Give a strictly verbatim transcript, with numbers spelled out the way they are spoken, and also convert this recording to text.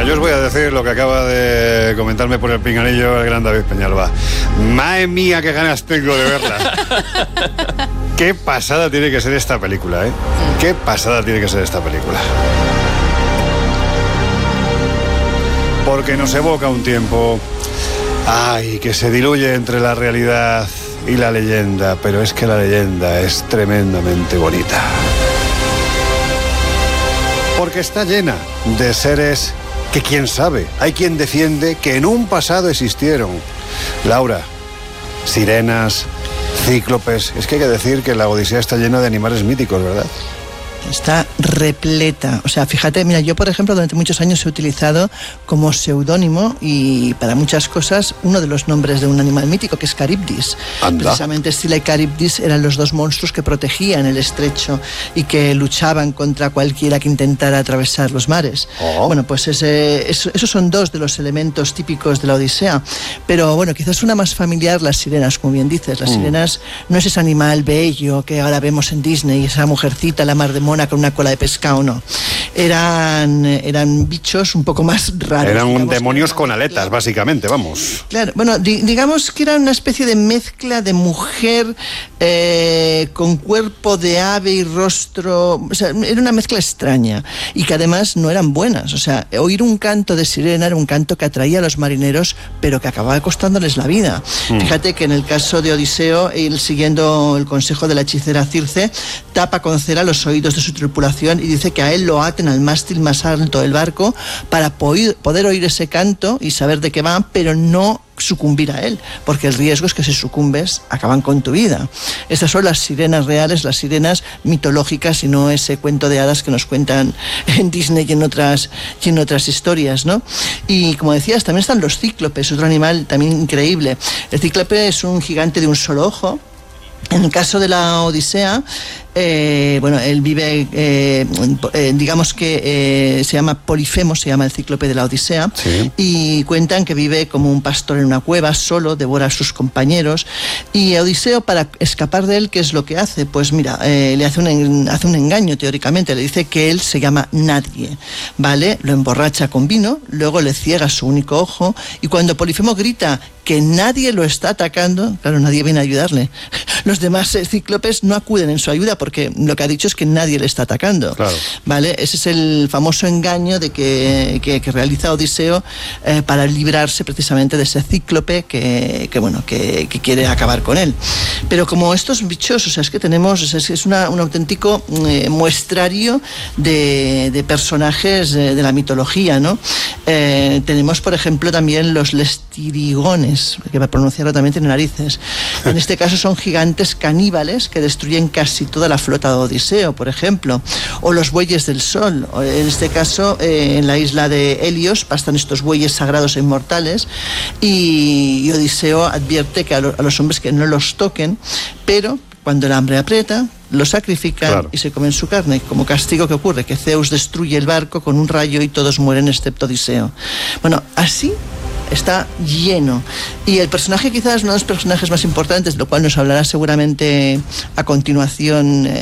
yo os voy a decir lo que acaba de comentarme por el pinganillo el gran David Peñalba. Madre mía, qué ganas tengo de verla. Qué pasada tiene que ser esta película, ¿eh? Qué pasada tiene que ser esta película. Porque nos evoca un tiempo, ay, que se diluye entre la realidad y la leyenda, pero es que la leyenda es tremendamente bonita. Porque está llena de seres que quién sabe, hay quien defiende que en un pasado existieron. Laura, sirenas, cíclopes, es que hay que decir que la Odisea está llena de animales míticos, ¿verdad? Está repleta. O sea, fíjate, mira, yo por ejemplo durante muchos años he utilizado como seudónimo y para muchas cosas uno de los nombres de un animal mítico que es Caribdis. Anda. Precisamente Scylla y Caribdis eran los dos monstruos que protegían el estrecho y que luchaban contra cualquiera que intentara atravesar los mares. Oh. Bueno, pues ese, eso, esos son dos de los elementos típicos de la Odisea. Pero bueno, quizás una más familiar, las sirenas, como bien dices. Las mm. sirenas no es ese animal bello que ahora vemos en Disney, esa mujercita, la mar de mona con una cola de pescado, no. Eran, eran bichos un poco más raros. Eran digamos, demonios con aletas, claro. Básicamente, vamos. Claro, bueno, di, digamos que eran una especie de mezcla de mujer eh, con cuerpo de ave y rostro, o sea, era una mezcla extraña y que además no eran buenas. O sea, oír un canto de sirena era un canto que atraía a los marineros, pero que acababa costándoles la vida. Mm. Fíjate que en el caso de Odiseo, él siguiendo el consejo de la hechicera Circe, tapa con cera los oídos de su tripulación y dice que a él lo aten al mástil más alto del barco para poder, poder oír ese canto y saber de qué va, pero no sucumbir a él, porque el riesgo es que si sucumbes acaban con tu vida. Estas son las sirenas reales, las sirenas mitológicas y no ese cuento de hadas que nos cuentan en Disney y en otras, y en otras historias, ¿no? Y como decías, también están los cíclopes, otro animal también increíble. El cíclope es un gigante de un solo ojo. En el caso de la Odisea, eh, bueno, él vive, eh, eh, digamos que eh, se llama Polifemo, se llama el cíclope de la Odisea, sí. Y cuentan que vive como un pastor en una cueva, solo, devora a sus compañeros, y Odiseo, para escapar de él, ¿qué es lo que hace? Pues mira, eh, le hace un, hace un engaño, teóricamente, le dice que él se llama Nadie, ¿vale? Lo emborracha con vino, luego le ciega su único ojo, y cuando Polifemo grita que nadie lo está atacando, claro, nadie viene a ayudarle. Los demás eh, cíclopes no acuden en su ayuda porque lo que ha dicho es que nadie le está atacando. Claro. ¿Vale? Ese es el famoso engaño de que, que, que realiza Odiseo eh, para librarse precisamente de ese cíclope que, que bueno, que, que quiere acabar con él. Pero como estos bichos, o sea, es que tenemos, o sea, es, es una, un auténtico eh, muestrario de, de personajes de, de la mitología, ¿no? Eh, tenemos, por ejemplo, también los lestirigones, que para pronunciarlo también tiene narices. En este caso son gigantes caníbales que destruyen casi toda la flota de Odiseo, por ejemplo, o los bueyes del sol. En este caso, eh, en la isla de Helios pastan estos bueyes sagrados e inmortales y, y Odiseo advierte que a, lo, a los hombres que no los toquen, pero cuando el hambre aprieta, los sacrifican, claro, y se comen su carne. Como castigo, ¿qué ocurre? Que Zeus destruye el barco con un rayo y todos mueren excepto Odiseo. Bueno, así está lleno. Y el personaje quizás uno de los personajes más importantes, de lo cual nos hablará seguramente a continuación